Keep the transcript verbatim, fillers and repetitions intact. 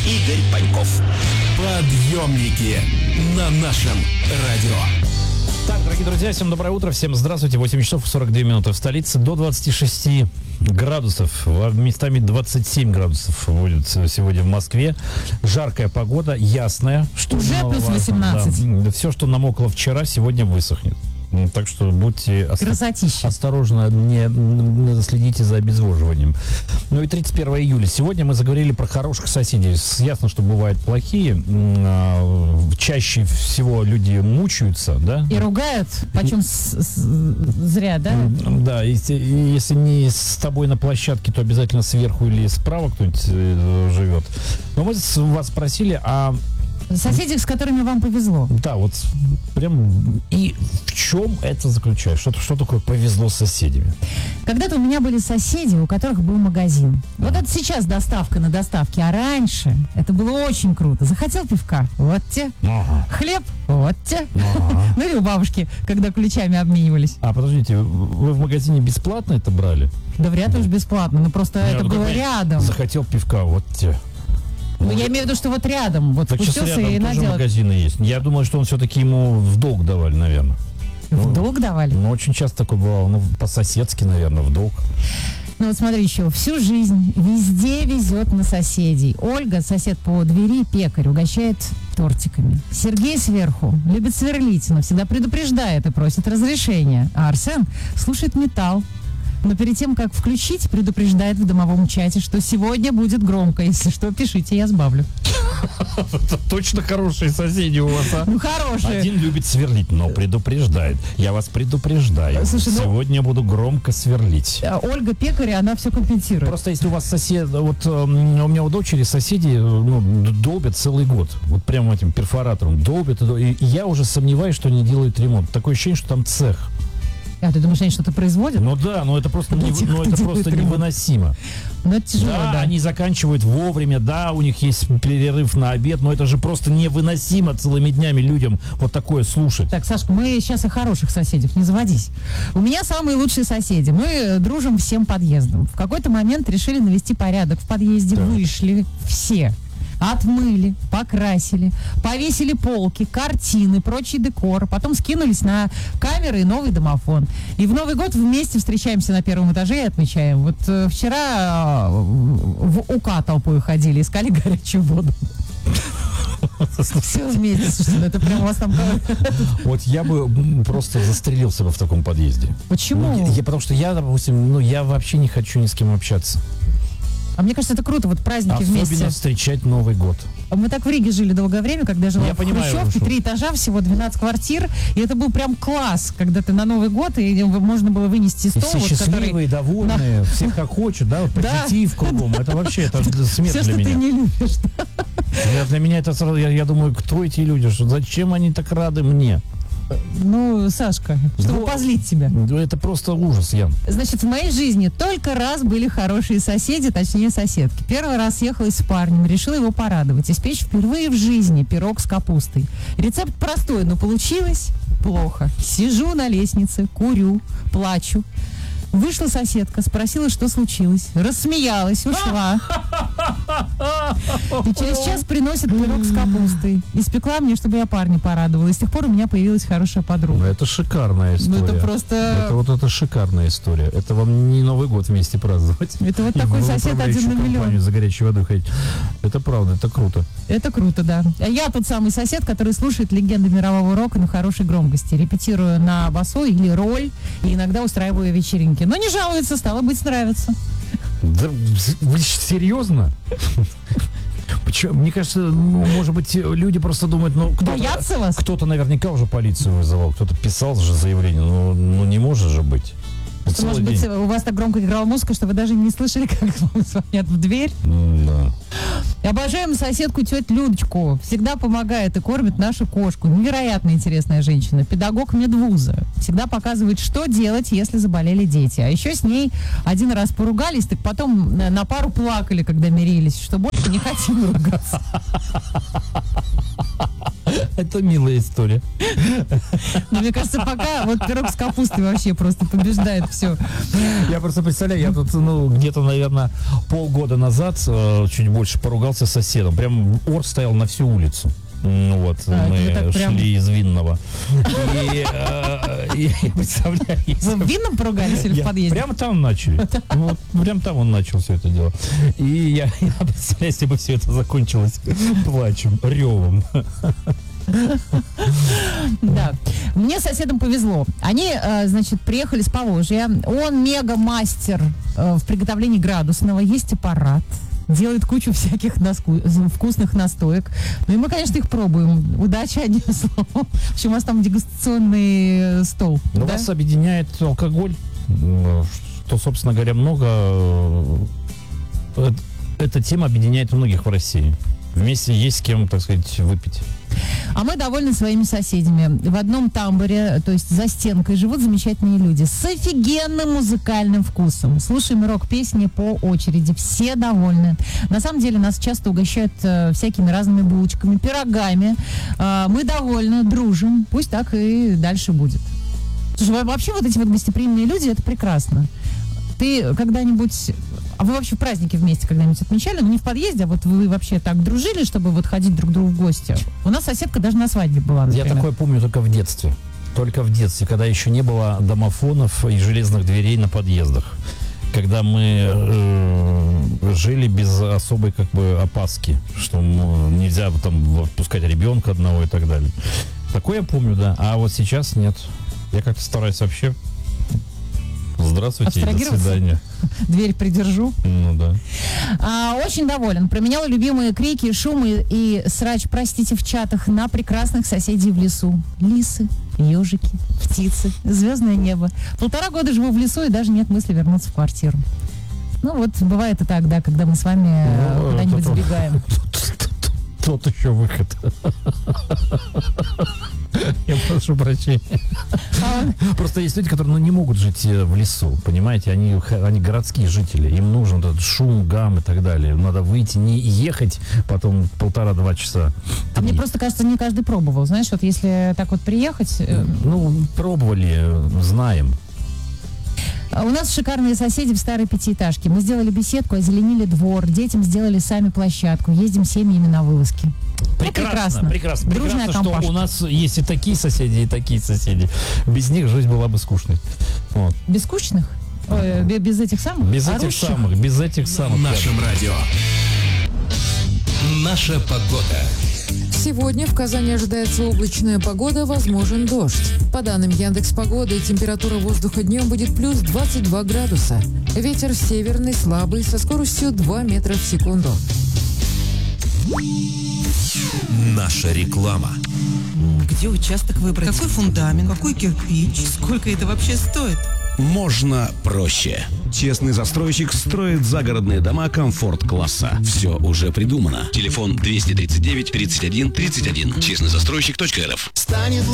Игорь Паньков. Подъемники на нашем радио. Так, дорогие друзья, всем доброе утро, всем здравствуйте. восемь часов сорок две минуты в столице, до двадцати шести градусов, местами двадцать семь градусов будет сегодня в Москве. Жаркая погода, ясная. Что уже плюс восемнадцать. Да, все, что намокло вчера, сегодня высохнет. Так что будьте Красотища. осторожны, не следите за обезвоживанием. Ну и тридцать первого июля. Сегодня мы заговорили про хороших соседей. Ясно, что бывают плохие. Чаще всего люди мучаются, да? И ругают, почем с, с, зря, да? Да, если, если не с тобой на площадке, то обязательно сверху или справа кто-нибудь живет. Но мы вас спросили, а соседи, с которыми вам повезло. Да, вот прям. И в чем это заключается? Что, что такое повезло с соседями? Когда-то у меня были соседи, у которых был магазин. Вот это сейчас доставка на доставке, а раньше это было очень круто. Захотел пивка? Вот те. Ага. Хлеб? Вот те. Ага. Ну или у бабушки, когда ключами обменивались. А, подождите, вы в магазине бесплатно это брали? Да вряд ли уж бесплатно, но просто Нет, это ну, было рядом. Захотел пивка, вот те. Ну, я имею в виду, что вот рядом, вот Так сейчас спустился рядом и тоже надел. магазины есть. Я думаю, что он все-таки ему в долг давали, наверное. В долг давали? Ну, очень часто такое бывало. Ну, по-соседски, наверное, в долг. Ну вот смотри еще, всю жизнь везде везет на соседей. Ольга, сосед по двери, пекарь, угощает тортиками. Сергей сверху любит сверлить, но всегда предупреждает и просит разрешения. А Арсен слушает металл. Но перед тем, как включить, предупреждает в домовом чате, что сегодня будет громко. Если что, пишите, я сбавлю. Это точно хорошие соседи у вас, а? Ну, хорошие. Один любит сверлить, но предупреждает. Я вас предупреждаю. Слушай, ну- Сегодня буду громко сверлить. А Ольга пекарь, она все компенсирует. Просто если у вас сосед, вот м, у меня у дочери соседи ну, долбят целый год, вот прямо этим перфоратором долбят, и, дол- и я уже сомневаюсь, что они делают ремонт. Такое ощущение, что там цех. А ты думаешь, они что-то производят? Ну да, но это просто, Для не, тех, ну, кто это делает просто ремонт. невыносимо. Ну, это тяжело, Да, да. они заканчивают вовремя, да, у них есть перерыв на обед, но это же просто невыносимо целыми днями людям вот такое слушать. Так, Сашка, мы сейчас о хороших соседях, не заводись. У меня самые лучшие соседи. Мы дружим всем подъездом. В какой-то момент решили навести порядок в подъезде. Так. Вышли все. Отмыли, покрасили, повесили полки, картины, прочий декор. Потом скинулись на камеры и новый домофон. И в Новый год вместе встречаемся на первом этаже и отмечаем. Вот э, вчера э, в УК толпой ходили, искали горячую воду. Все вместе, слушайте, ну это прям у вас там... Вот я бы м, просто застрелился бы в таком подъезде. Почему? Ну, я, я- потому что я, допустим, ну я вообще не хочу ни с кем общаться. А мне кажется, это круто, вот праздники Особенно вместе. встречать Новый год. Мы так в Риге жили долгое время, когда я жила Я в понимаю, Хрущевке, что- три этажа, всего двенадцать квартир, и это был прям класс, когда ты на Новый год, и можно было вынести И стол, все вот, счастливые, который... довольные, все хохочут, да, вот Да. позитив кругом. Это вообще, это смерть Все, для что ты меня. не любишь. Я- Для меня это сразу, я, я думаю, кто эти люди, что, зачем они так рады мне? Ну, Сашка, чтобы Вот. позлить тебя. Ну, это просто ужас, Ян. Значит, в моей жизни только раз были хорошие соседи, точнее соседки. Первый раз ехалась с парнем, решила его порадовать, испечь впервые в жизни пирог с капустой. Рецепт простой, но получилось плохо. Сижу на лестнице, курю, плачу. Вышла соседка, спросила, что случилось. Рассмеялась, ушла. И через час приносит пирог с капустой. Испекла мне, чтобы я парня порадовала. И с тех пор у меня появилась хорошая Ну, подруга. это шикарная история. Ну, это просто... Это вот это шикарная история. Это вам не Новый год вместе праздновать. Это вот И такой в сосед один на управляющую миллион. компанию за горячей водой ходить. Это правда, это круто. Это круто, да. А я тот самый сосед, который слушает легенды мирового рока на хорошей громкости. Репетирую на басу или роль, и иногда устраиваю вечеринки. Но не жалуется, стало быть, нравится. Да, вы серьезно? Почему? Мне кажется, ну, может быть, люди просто думают, ну, кто-то, Боятся вас? кто-то наверняка уже полицию вызывал, кто-то писал же заявление, ну, ну не может же быть. Целый Может быть, день. у вас так громко играла музыка, что вы даже не слышали, как вам звонят в дверь. М, да. Обожаем соседку тетю Людочку. Всегда помогает и кормит нашу кошку. Невероятно интересная женщина. Педагог медвуза. Всегда показывает, что делать, если заболели дети. А еще с ней один раз поругались, так потом на на пару плакали, когда мирились, что больше не хотим ругаться. Это милая история. Но мне кажется, пока вот пирог с капустой вообще просто побеждает все. Я просто представляю, я тут, ну, где-то, наверное, полгода назад, э, чуть больше, поругался с соседом. Прям ор стоял на всю улицу. Ну вот, А, мы вы так шли прям- из Винного. И, э, и я представляю, если Вы в винном поругались или в я- подъезде? Прямо там начали. Вот, прям там он начал все это дело. И я, я представляю, если бы все это закончилось плачем, ревом. Да. Мне с соседом повезло. Они, э, значит, приехали с Поволжья. Он мега-мастер э, в приготовлении градусного. Есть аппарат. Делает кучу всяких наску- вкусных настоек. Ну и мы, конечно, их пробуем. Удачи, одним словом. В общем, у вас там дегустационный э, стол. Но да? вас объединяет алкоголь, э, что, собственно говоря, много... э, Эта тема объединяет многих в России. Вместе есть с кем, так сказать, выпить. А мы довольны своими соседями. В одном тамбуре, то есть за стенкой, живут замечательные люди с офигенным музыкальным вкусом. Слушаем рок-песни по очереди. Все довольны. На самом деле нас часто угощают э, всякими разными булочками, пирогами. Э, мы довольны, дружим. Пусть так и дальше будет. Слушай, во- вообще вот эти вот гостеприимные люди, это прекрасно. Ты когда-нибудь... А вы вообще праздники вместе когда-нибудь отмечали? Ну, не в подъезде, а вот вы вообще так дружили, чтобы вот ходить друг к другу в гости? У нас соседка даже на свадьбе была, например. Я такое помню только в детстве. Только в детстве, когда еще не было домофонов и железных дверей на подъездах. Когда мы э, жили без особой как бы опаски, что ну, нельзя там отпускать ребенка одного и так далее. Такое я помню, да. А вот сейчас нет. Я как-то стараюсь вообще... Здравствуйте и до Абстрагироваться? свидания. Дверь придержу. Ну да. А, очень доволен. Променяла любимые крики, шумы и срач, простите, в чатах на прекрасных соседей в лесу. Лисы, ежики, птицы, звездное небо. Полтора года живу в лесу и даже нет мысли вернуться в квартиру. Ну вот, бывает и так, да, когда мы с вами э, Ну, куда-нибудь это- забегаем. Тот еще выход. Я прошу прощения. А, Просто есть люди, которые ну, не могут жить э, в лесу, понимаете? Они, х- они городские жители. Им нужен этот шум, гам и так далее. Надо выйти, не ехать потом полтора-два часа. а мне Три. просто кажется, не каждый пробовал. Знаешь, вот если так вот приехать... э, Ну, пробовали, э, знаем. А У нас шикарные соседи в старой пятиэтажке. Мы сделали беседку, озеленили двор, детям сделали сами площадку, ездим семьями на вылазки. Ну, Прекрасно, прекрасно. Дружная Прекрасно, что компашка. у нас есть и такие соседи, и такие соседи. Без них жизнь была бы скучной. Вот. Без скучных? Ой, бе- без этих самых? Без этих орущих? самых, без этих самых. В нашем радио. Наша погода. Сегодня в Казани ожидается облачная погода, возможен дождь. По данным Яндекс.Погоды, температура воздуха днем будет плюс двадцать два градуса. Ветер северный, слабый, со скоростью два метра в секунду. Наша реклама. Где участок выбрать? Какой фундамент? Какой кирпич? Сколько это вообще стоит? Можно проще. Честный застройщик строит загородные дома комфорт-класса. Все уже придумано. Телефон двести тридцать девять тридцать один тридцать один. честный застройщик точка эр эф. Станет